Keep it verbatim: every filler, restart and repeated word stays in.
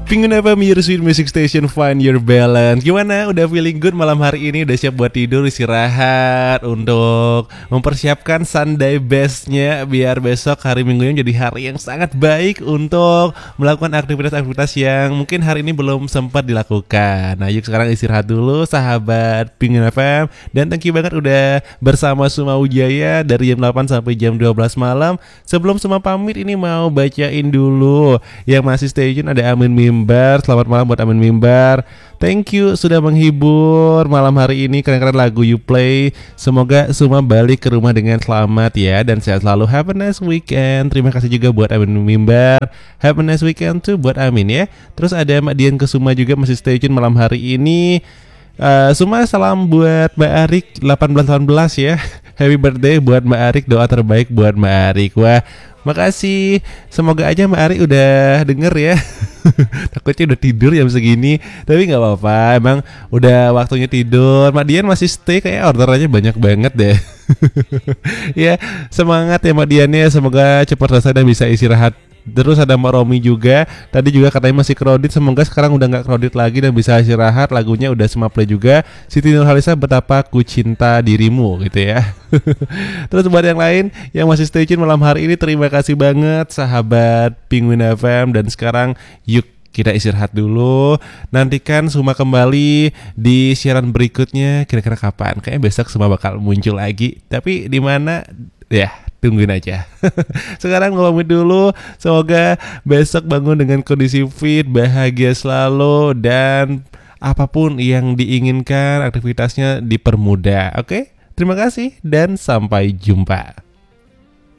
Pengen apa Your Sweet Music Station, find your balance. Gimana? Udah feeling good malam hari ini? Udah siap buat tidur, istirahat, untuk mempersiapkan Sunday bestnya, biar besok hari Minggunya jadi hari yang sangat baik untuk melakukan aktivitas-aktivitas yang mungkin hari ini belum sempat dilakukan. Nah yuk sekarang istirahat dulu sahabat Pengen F M. Dan thank you banget udah bersama Suma Wijaya dari jam delapan sampai jam dua belas malam. Sebelum Suma pamit, ini mau bacain dulu yang masih stay tune. Ada Amin Mimbar. Selamat malam buat Amin Mimbar. Thank you sudah menghibur malam hari ini. Keren-keren lagu you play. Semoga Suma balik ke rumah dengan selamat ya, dan sehat selalu. Have a nice weekend. Terima kasih juga buat Amin Mimbar. Have a nice weekend tuh buat Amin ya. Terus ada Mbak Dian Kesuma juga masih stay tune malam hari ini. Uh, Suma salam buat Mbak Arik delapan belas delapan belas ya. Happy birthday buat Mbak Arik. Doa terbaik buat Mbak Arik. Wah, makasih. Semoga aja Mbak Arik udah denger ya. Takutnya udah tidur jam segini. Tapi gak apa-apa, emang udah waktunya tidur. Mbak Dian masih stay, kayak orderannya banyak banget deh. Ya, semangat ya Mbak Dian ya. Semoga cepat selesai dan bisa istirahat. Terus ada Mbak Romi juga. Tadi juga katanya masih crowded. Semoga sekarang udah gak crowded lagi dan bisa istirahat. Lagunya udah Suma play juga, Siti Nurhaliza, Betapa Ku Cinta Dirimu gitu ya. Terus buat yang lain yang masih stay tune malam hari ini, terima kasih banget sahabat Penguin F M. Dan sekarang yuk kita istirahat dulu. Nantikan Suma kembali di siaran berikutnya. Kira-kira kapan? Kayaknya besok Suma bakal muncul lagi. Tapi di mana? Ya, tungguin aja. Sekarang ngomongin dulu. Semoga besok bangun dengan kondisi fit, bahagia selalu, dan apapun yang diinginkan aktivitasnya dipermudah. Oke? Terima kasih dan sampai jumpa.